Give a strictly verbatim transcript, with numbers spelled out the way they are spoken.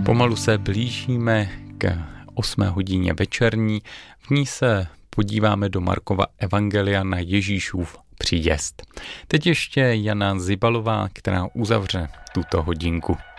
Pomalu se blížíme k osmé hodině večerní. V ní se podíváme do Markova evangelia na Ježíšův příjezd. Teď ještě Jana Zibalová, která uzavře tuto hodinku.